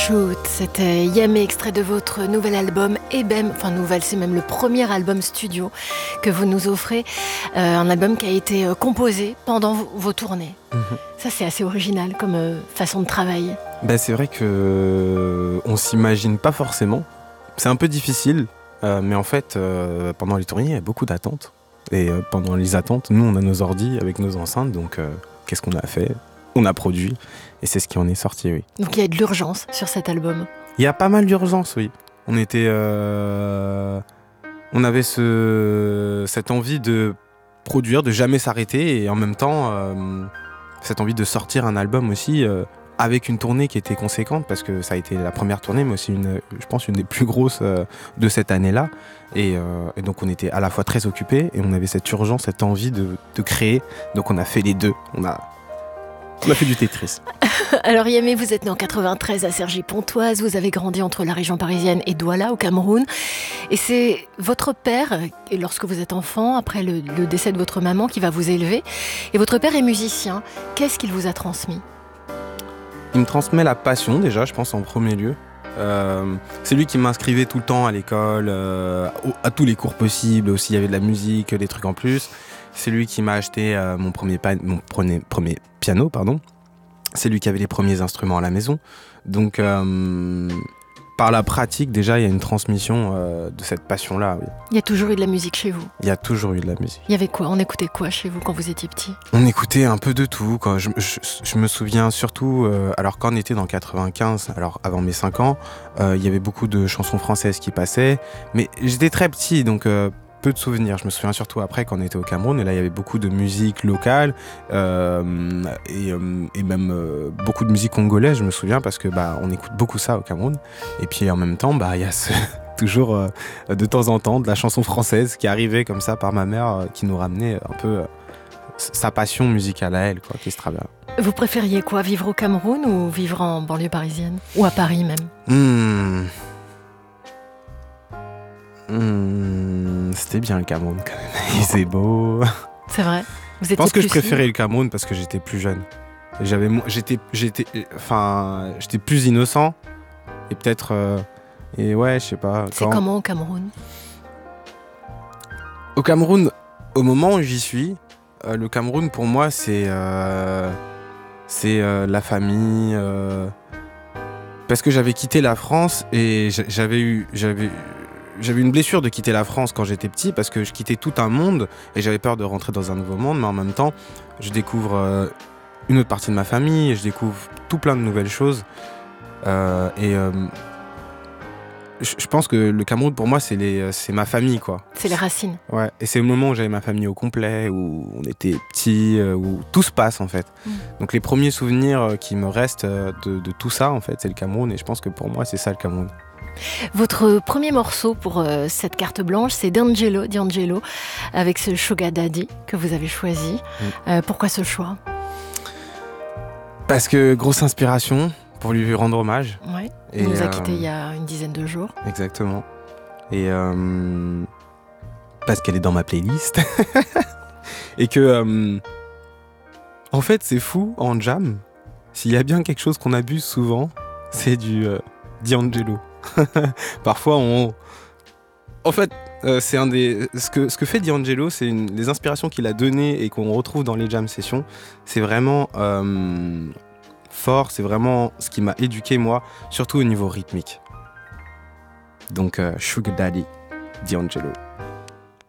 Shoot, c'était Yamé, extrait de votre nouvel album Ebem, enfin nouvelle, c'est même le premier album studio que vous nous offrez, un album qui a été composé pendant vos tournées. Ça c'est assez original comme façon de travailler. C'est vrai que on s'imagine pas forcément, c'est un peu difficile, mais en fait pendant les tournées il y a beaucoup d'attentes, et pendant les attentes, nous on a nos ordis avec nos enceintes, donc qu'est-ce qu'on a fait ? On a produit, et c'est ce qui en est sorti, oui. Donc il y a de l'urgence sur cet album. Il y a pas mal d'urgence, oui. On avait cette envie de produire, de jamais s'arrêter, et en même temps, cette envie de sortir un album aussi, avec une tournée qui était conséquente, parce que ça a été la première tournée, mais aussi je pense une des plus grosses de cette année-là. Et donc on était à la fois très occupés, et on avait cette urgence, cette envie de créer. Donc on a fait les deux. On a fait du Tetris. Alors Yamé, vous êtes né en 93 à Cergy-Pontoise, vous avez grandi entre la région parisienne et Douala au Cameroun. Et c'est votre père, lorsque vous êtes enfant, après le décès de votre maman, qui va vous élever. Et votre père est musicien. Qu'est-ce qu'il vous a transmis ? Il me transmet la passion déjà, je pense, en premier lieu. C'est lui qui m'inscrivait tout le temps à l'école, à tous les cours possibles, aussi il y avait de la musique, des trucs en plus. C'est lui qui m'a acheté mon premier piano, pardon. C'est lui qui avait les premiers instruments à la maison. Donc, par la pratique, déjà, il y a une transmission de cette passion-là. Oui. Il y a toujours eu de la musique chez vous ? Il y a toujours eu de la musique. Il y avait quoi ? On écoutait quoi chez vous quand vous étiez petit ? On écoutait un peu de tout. Quoi. Je me souviens surtout, alors quand on était dans 95, alors avant mes 5 ans, il y avait beaucoup de chansons françaises qui passaient. Mais j'étais très petit, donc peu de souvenirs. Je me souviens surtout après quand on était au Cameroun, et là il y avait beaucoup de musique locale, et même beaucoup de musique congolaise, je me souviens, parce que on écoute beaucoup ça au Cameroun. Et puis en même temps, il y a toujours de temps en temps de la chanson française qui arrivait comme ça par ma mère, qui nous ramenait un peu sa passion musicale à elle, quoi, qui se travaille. Vous préfériez quoi, vivre au Cameroun ou vivre en banlieue parisienne ? Ou à Paris même ? C'était bien le Cameroun quand même, c'est beau. C'est vrai. Je pense que je préférais le Cameroun parce que j'étais plus jeune. J'étais plus innocent, et peut-être et ouais, je sais pas. C'est comment au Cameroun ? Au Cameroun, au moment où j'y suis, le Cameroun pour moi c'est la famille. Parce que j'avais quitté la France, et j'avais une blessure de quitter la France quand j'étais petit, parce que je quittais tout un monde et j'avais peur de rentrer dans un nouveau monde, mais en même temps je découvre une autre partie de ma famille, et je découvre tout plein de nouvelles choses, je pense que le Cameroun pour moi c'est ma famille, quoi. C'est les racines. Ouais, et c'est le moment où j'avais ma famille au complet, où on était petits, où tout se passe en fait. Donc les premiers souvenirs qui me restent de tout ça en fait, c'est le Cameroun, et je pense que pour moi c'est ça le Cameroun. Votre premier morceau pour cette carte blanche, c'est D'Angelo, avec ce Sugar Daddy que vous avez choisi. Pourquoi ce choix ? Parce que grosse inspiration pour lui rendre hommage. Ouais. Il nous a quittés il y a une dizaine de jours. Exactement. Et parce qu'elle est dans ma playlist. Et que en fait c'est fou, en jam, s'il y a bien quelque chose qu'on abuse souvent, c'est du D'Angelo. Parfois en fait c'est ce que fait D'Angelo, c'est les inspirations qu'il a données et qu'on retrouve dans les jam sessions, c'est vraiment fort, c'est vraiment ce qui m'a éduqué moi, surtout au niveau rythmique. Donc Sugar Daddy, D'Angelo.